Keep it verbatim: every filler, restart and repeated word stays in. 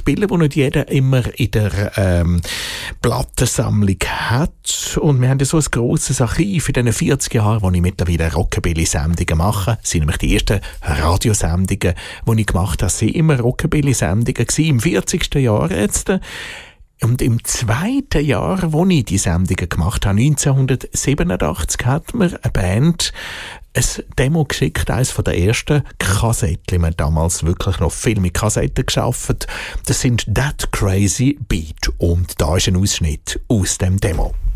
spielen, die nicht jeder immer in der ähm, Plattensammlung hat. Und wir haben ja so ein grosses Archiv in diesen vierzig Jahren, wo ich mittlerweile Rockabilly-Sendungen mache. Das sind nämlich die ersten Radiosendungen, die ich gemacht habe, sind immer Rockabilly-Sendungen gewesen, im vierzigsten Jahr jetzt. Und im zweiten Jahr, wo ich die Sendungen gemacht habe, neunzehnhundertsiebenundachtzig, hat mir eine Band ein Demo geschickt, eines von der ersten Kassetten. Wir haben damals wirklich noch viel mit Kassetten gearbeitet. Das sind That Crazy Beat. Und da ist ein Ausschnitt aus dem Demo.